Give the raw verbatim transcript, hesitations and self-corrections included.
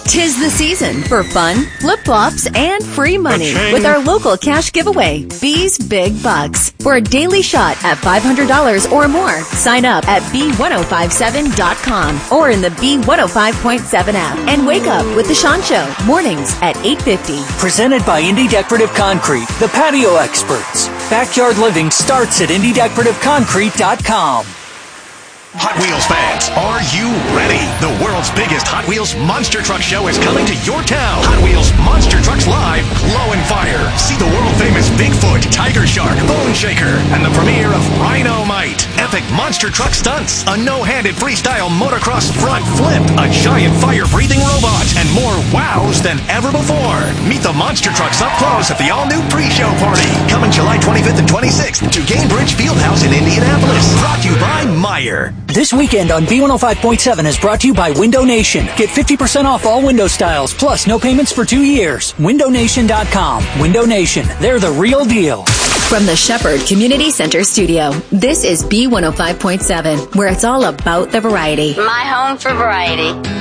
'Tis the season for fun, flip-flops, and free money with our local cash giveaway, B's Big Bucks. For a daily shot at five hundred dollars or more, sign up at B ten fifty-seven dot com or in the B one oh five point seven app. And wake up with The Sean Show, mornings at eight fifty. Presented by Indy Decorative Concrete, the patio experts. Backyard living starts at Indy Decorative Concrete dot com. Hot Wheels fans, are you ready? The world's biggest Hot Wheels Monster Truck Show is coming to your town. Hot Wheels Monster Trucks Live, Glow and Fire. See the world-famous Bigfoot, Tiger Shark, Bone Shaker, and the premiere of Rhino-Mite. Epic monster truck stunts, a no-handed freestyle motocross front flip, a giant fire-breathing robot, and more wows than ever before. Meet the monster trucks up close at the all-new pre-show party, coming July twenty-fifth and twenty-sixth to Gainbridge Fieldhouse in Indianapolis. Brought to you by Meyer. This weekend on B one oh five point seven is brought to you by Window Nation. Get fifty percent off all window styles, plus no payments for two years. window nation dot com. Window Nation. They're the real deal. From the Shepherd Community Center studio, this is B one oh five point seven, where it's all about the variety. My home for variety.